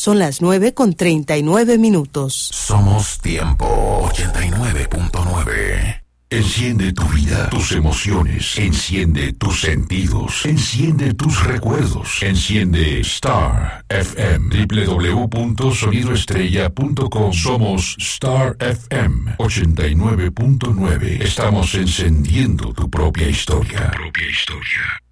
Son las 9:39. Somos Tiempo 89.9. Enciende tu vida, tus emociones, enciende tus sentidos, enciende tus recuerdos, enciende Star FM, www.sonidoestrella.com. Somos Star FM 89.9. Estamos encendiendo tu propia historia. Tu propia historia.